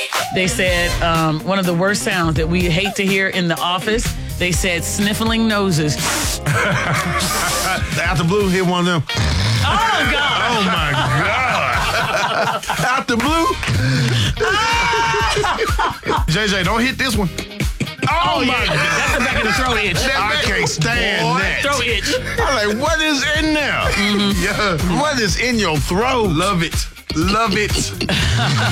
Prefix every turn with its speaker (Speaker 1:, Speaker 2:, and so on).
Speaker 1: They said one of the worst sounds that we hate to hear in the office. They said sniffling noses.
Speaker 2: Out the blue, hit one of them.
Speaker 1: Oh, God.
Speaker 2: Oh, my God. Out the blue. JJ, don't hit this one.
Speaker 1: Oh, my God. That's the back of the throat itch.
Speaker 2: I can't stand that.
Speaker 1: Throat itch.
Speaker 2: I'm like, what is in there? Yeah. What is in your throat?
Speaker 3: Love it. Love it.